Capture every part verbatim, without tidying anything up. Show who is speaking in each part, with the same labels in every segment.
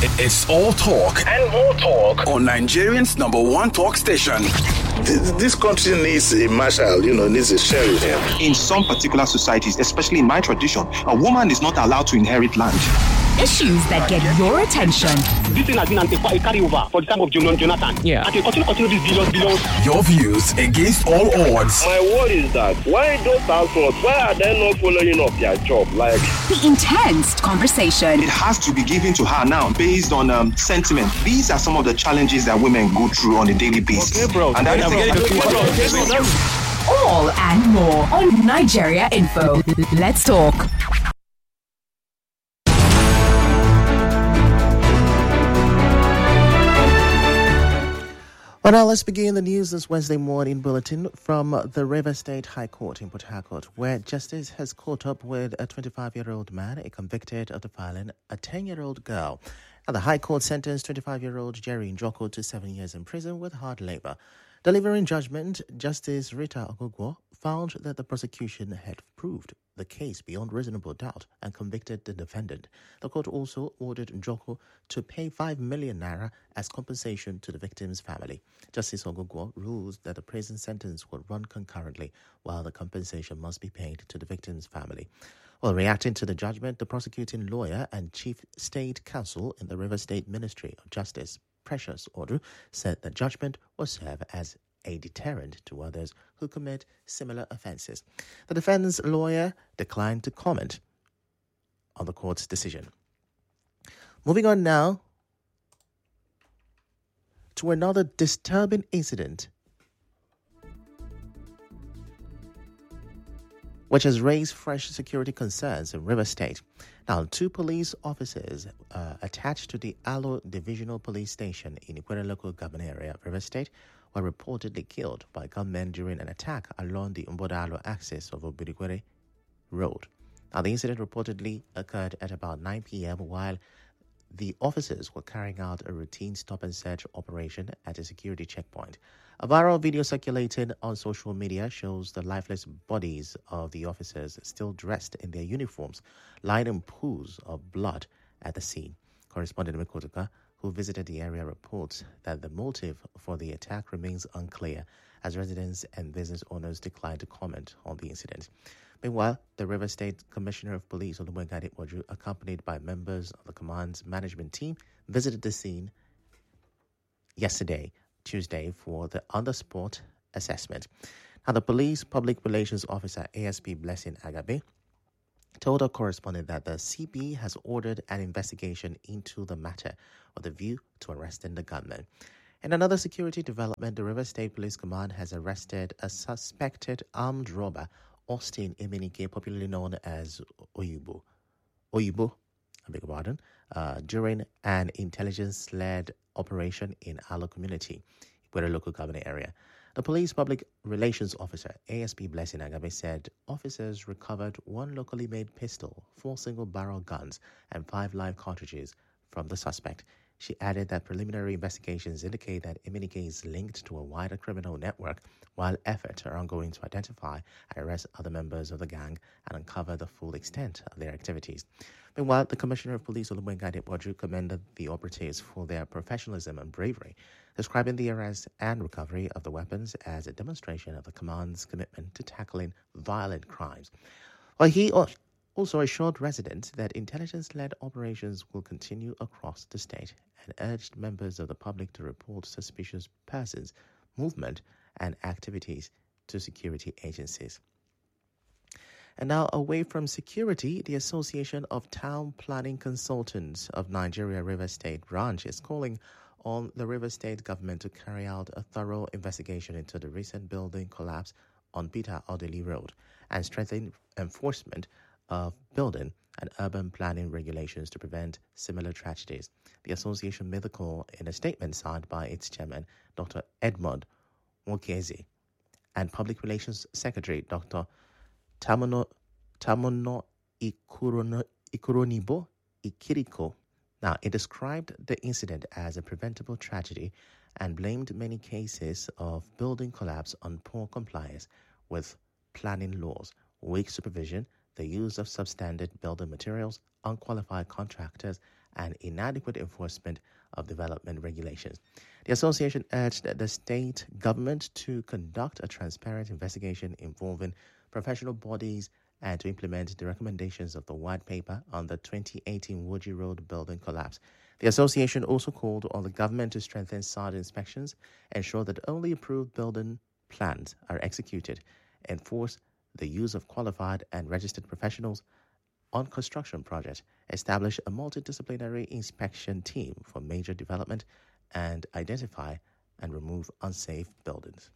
Speaker 1: It's all talk and more talk on Nigerian's number one talk station.
Speaker 2: This, this country needs a marshal, you know, needs a sheriff.
Speaker 3: In some particular societies, especially in my tradition, a woman is not allowed to inherit land.
Speaker 4: Issues that get your attention.
Speaker 5: This thing has been a carryover for the time of Jonathan.
Speaker 4: Yeah.
Speaker 5: And they continue, continue this billions, billions.
Speaker 1: Your views against all odds.
Speaker 6: My worry is that why those households, why are they not following up their job? Like
Speaker 4: the intense conversation.
Speaker 3: It has to be given to her now based on um, sentiment. These are some of the challenges that women go through on a daily basis.
Speaker 5: Okay, bro.
Speaker 3: And that
Speaker 5: is
Speaker 4: all and more on Nigeria Info. Let's talk.
Speaker 7: Well, now let's begin the news this Wednesday morning bulletin from the River State High Court in Port Harcourt, where justice has caught up with a twenty-five-year-old man convicted of defiling a ten-year-old girl. Now, the High Court sentenced twenty-five-year-old Jerry Njoko to seven years in prison with hard labor. Delivering judgment, Justice Rita Ogugwo found that the prosecution had proved the case beyond reasonable doubt and convicted the defendant. The court also ordered Njoko to pay five million naira as compensation to the victim's family. Justice Ogugwo rules that the prison sentence will run concurrently, while the compensation must be paid to the victim's family. Well, reacting to the judgment, the prosecuting lawyer and chief state counsel in the River State Ministry of Justice, Precious Odu, said the judgment will serve as a deterrent to others who commit similar offences. The defense lawyer declined to comment on the court's decision. Moving on now to another disturbing incident which has raised fresh security concerns in River State. Now, two police officers uh, attached to the Alo Divisional Police Station in Ikwere local government area of River State were reportedly killed by gunmen during an attack along the Umbodalo axis of Obirikwere Road. Now, the incident reportedly occurred at about nine p.m. while the officers were carrying out a routine stop-and-search operation at a security checkpoint. A viral video circulating on social media shows the lifeless bodies of the officers still dressed in their uniforms, lying in pools of blood at the scene. Correspondent Mikotuka, who visited the area, reports that the motive for the attack remains unclear, as residents and business owners declined to comment on the incident. Meanwhile, the River State Commissioner of Police, Olumwegade Waju, accompanied by members of the command's management team, visited the scene yesterday, Tuesday, for the on-the-spot assessment. Now, the police public relations officer, A S P Blessing Agabe, told our correspondent that the C P has ordered an investigation into the matter with a view to arresting the gunman. In another security development, the River State Police Command has arrested a suspected armed robber, Austin Emenike, popularly known as Oyibo. Oyibo, I beg your pardon, uh, during an intelligence-led operation in Alo community, where a local government area. The police public relations officer, A S P Blessing Agabe, said officers recovered one locally made pistol, four single-barrel guns, and five live cartridges from the suspect. She added that preliminary investigations indicate that Emenike is linked to a wider criminal network, while efforts are ongoing to identify and arrest other members of the gang and uncover the full extent of their activities. Meanwhile, the Commissioner of Police, Olumwegade Waju, commended the operatives for their professionalism and bravery, describing the arrest and recovery of the weapons as a demonstration of the command's commitment to tackling violent crimes. While he also assured residents that intelligence-led operations will continue across the state and urged members of the public to report suspicious persons, movement, and activities to security agencies. And now, away from security, the Association of Town Planning Consultants of Nigeria River State Branch is calling on the River State government to carry out a thorough investigation into the recent building collapse on Peter Odeli Road and strengthen enforcement of building and urban planning regulations to prevent similar tragedies. The association made the call in a statement signed by its chairman, Doctor Edmond Nwokezi, and Public Relations Secretary, Doctor Tamono, Tamono Ikurono, Ikuronibo Ikiriko. Now, it described the incident as a preventable tragedy and blamed many cases of building collapse on poor compliance with planning laws, weak supervision, the use of substandard building materials, unqualified contractors, and inadequate enforcement of development regulations. The association urged the state government to conduct a transparent investigation involving professional bodies and to implement the recommendations of the white paper on the twenty eighteen Woji Road building collapse. The association also called on the government to strengthen site inspections, ensure that only approved building plans are executed, enforce the use of qualified and registered professionals on construction projects, establish a multidisciplinary inspection team for major development, and identify and remove unsafe buildings.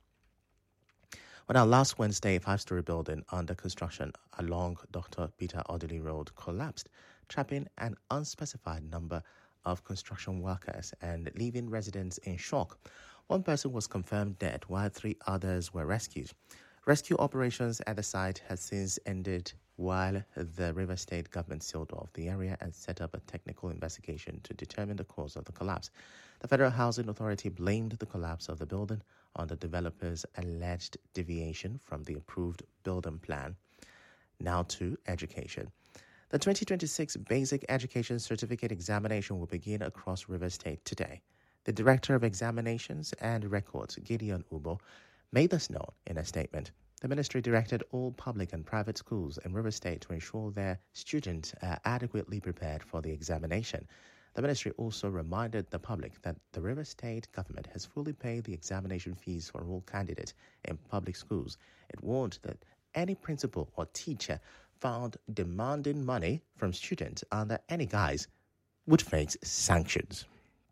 Speaker 7: Well, now, last Wednesday, a five-story building under construction along Doctor Peter Odili Road collapsed, trapping an unspecified number of construction workers and leaving residents in shock. One person was confirmed dead, while three others were rescued. Rescue operations at the site has since ended, while the Rivers State government sealed off the area and set up a technical investigation to determine the cause of the collapse. The Federal Housing Authority blamed the collapse of the building on the developer's alleged deviation from the approved building plan. Now to education. The twenty twenty-six Basic Education Certificate examination will begin across Rivers State today. The Director of Examinations and Records, Gideon Ubo, made this known in a statement. The ministry directed all public and private schools in Rivers State to ensure their students are adequately prepared for the examination. The ministry also reminded the public that the Rivers State government has fully paid the examination fees for all candidates in public schools. It warned that any principal or teacher found demanding money from students under any guise would face sanctions.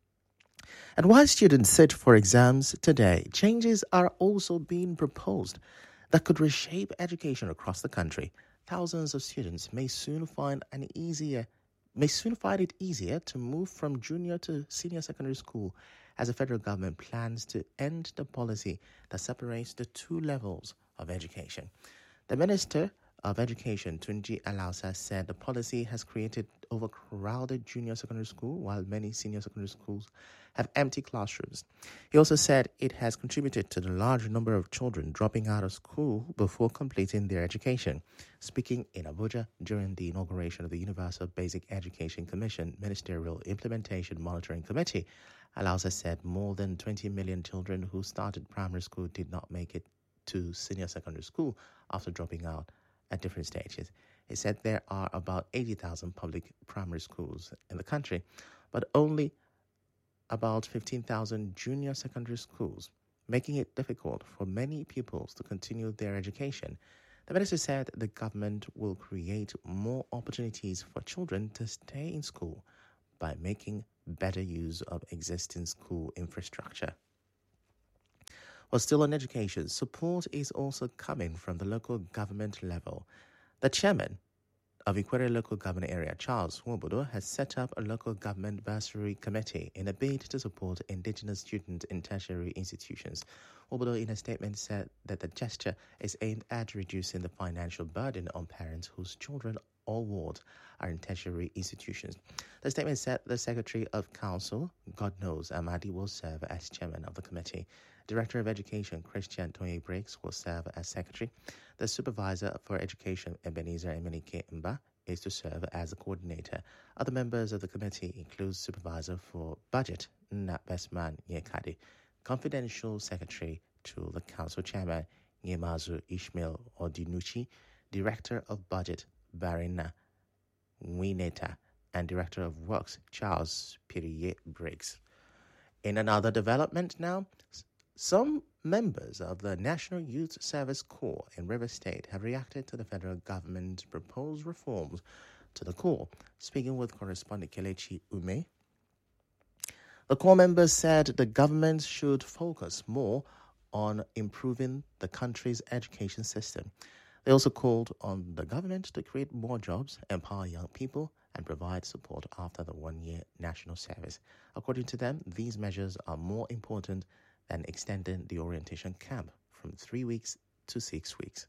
Speaker 7: And while students sit for exams today, changes are also being proposed that could reshape education across the country. Thousands of students may soon find an easier may soon find it easier to move from junior to senior secondary school as the federal government plans to end the policy that separates the two levels of education. The Minister of Education, Tunji Alausa, said the policy has created overcrowded junior secondary school, while many senior secondary schools have empty classrooms. He also said it has contributed to the large number of children dropping out of school before completing their education. Speaking in Abuja during the inauguration of the Universal Basic Education Commission Ministerial Implementation Monitoring Committee, Alausa said more than twenty million children who started primary school did not make it to senior secondary school after dropping out at different stages. He said there are about eighty thousand public primary schools in the country, but only about fifteen thousand junior secondary schools, making it difficult for many pupils to continue their education. The minister said the government will create more opportunities for children to stay in school by making better use of existing school infrastructure. While still on education, support is also coming from the local government level. The chairman of Ikwere Local Government Area, Charles Nwobodo, has set up a local government bursary committee in a bid to support indigenous students in tertiary institutions. Nwobodo, in a statement, said that the gesture is aimed at reducing the financial burden on parents whose children or wards are in tertiary institutions. The statement said the Secretary of Council, God knows, Amadi, will serve as chairman of the committee. Director of Education, Christian Tonye Briggs, will serve as secretary. The Supervisor for Education, Ebenezer Emenike Mba, is to serve as a coordinator. Other members of the committee include Supervisor for Budget, Nabesman Nyekadi, Confidential Secretary to the Council Chairman, Nyemazu Ishmael Odinuchi, Director of Budget, Barina Wineta, and Director of Works, Charles Piriye Briggs. In another development now, some members of the National Youth Service Corps in Rivers State have reacted to the federal government's proposed reforms to the Corps. Speaking with correspondent Kelechi Ume, the Corps members said the government should focus more on improving the country's education system. They also called on the government to create more jobs, empower young people, and provide support after the one-year national service. According to them, these measures are more important than extending the orientation camp from three weeks to six weeks.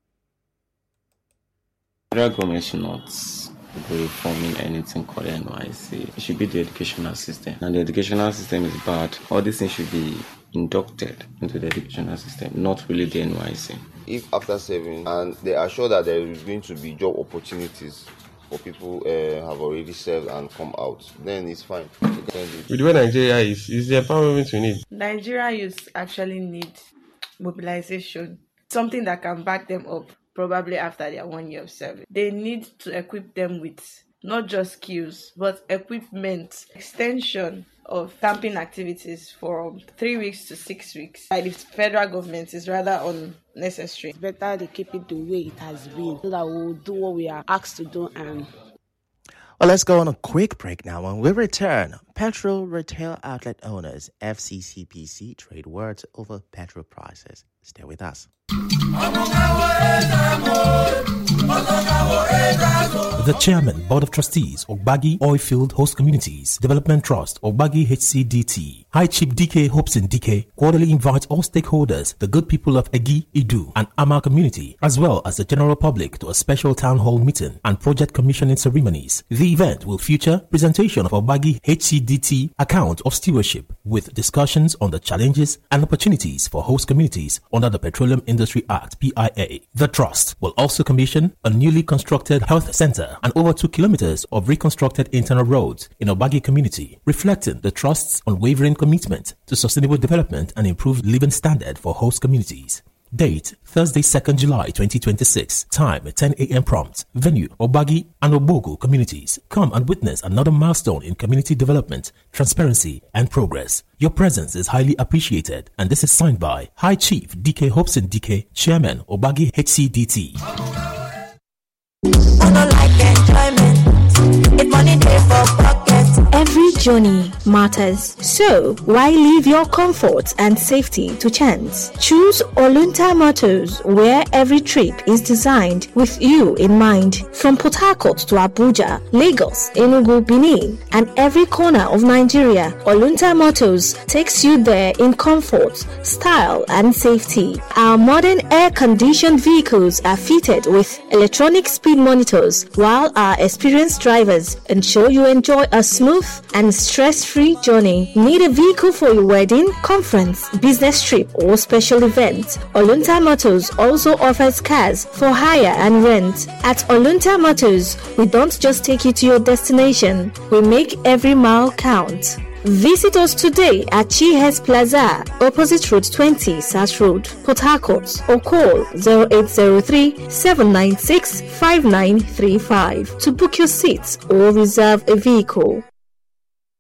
Speaker 8: The federal government should not be reforming anything called N Y C. It should be the educational system. And the educational system is bad. All these things should be inducted into the educational system, not really the N Y C.
Speaker 9: If after serving and they are sure that there is going to be job opportunities or people uh, have already served and come out, then it's fine. With
Speaker 10: the way Nigeria is, is the empowerment we need.
Speaker 11: Nigeria youth actually need mobilization, something that can back them up probably after their one year of service. They need to equip them with not just skills, but equipment, extension of camping activities from three weeks to six weeks. By the federal government is rather unnecessary.
Speaker 12: It's better they keep it the way it has been, so that we'll do what we are asked to do. And
Speaker 7: well, let's go on a quick break now. When we return, petrol retail outlet owners, F C C P C, trade words over petrol prices. Stay with us.
Speaker 13: The Chairman, Board of Trustees, Ogbagi Oilfield Host Communities Development Trust, Ogbagi H C D T, High Chief D K Hobson D K, quarterly invites all stakeholders, the good people of Egi, Idu, and Ama community, as well as the general public, to a special town hall meeting and project commissioning ceremonies. The event will feature presentation of Ogbagi H C D T account of stewardship, with discussions on the challenges and opportunities for host communities under the Petroleum Industry Act P I A. The Trust will also commission a newly constructed health center and over two kilometers of reconstructed internal roads in Ogbagi community, reflecting the Trust's unwavering commitment to sustainable development and improved living standard for host communities. Date, Thursday, second July twenty twenty-six. Time, ten a.m. prompt. Venue, Ogbagi and Obogo communities. Come and witness another milestone in community development, transparency, and progress. Your presence is highly appreciated, and this is signed by High Chief D K Hobson D K, Chairman, Ogbagi H C D T.
Speaker 14: Every journey matters, so why leave your comfort and safety to chance? Choose Olunta Motors, where every trip is designed with you in mind. From Port Harcourt to Abuja, Lagos, Enugu, Benin, and every corner of Nigeria, Olunta Motors takes you there in comfort, style, and safety. Our modern air-conditioned vehicles are fitted with electronic speed monitors, while our experienced drivers ensure you enjoy a smooth and stress-free journey. Need a vehicle for your wedding, conference, business trip, or special event? Olunta Motors also offers cars for hire and rent. At Olunta Motors, we don't just take you to your destination, we make every mile count. Visit us today at Chihes Plaza, opposite Road twenty, Sash Road, Port Harcourt, or call zero eight zero three, seven nine six, five nine three five to book your seats or reserve a vehicle.